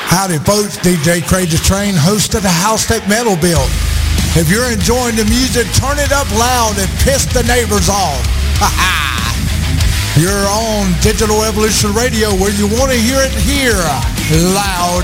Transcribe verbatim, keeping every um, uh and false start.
Howdy, folks. D J Crazy Train, host of the House That Metal Built. If you're enjoying the music, turn it up loud and piss the neighbors off. You're on Digital Evolution Radio, where you want to hear it here, loud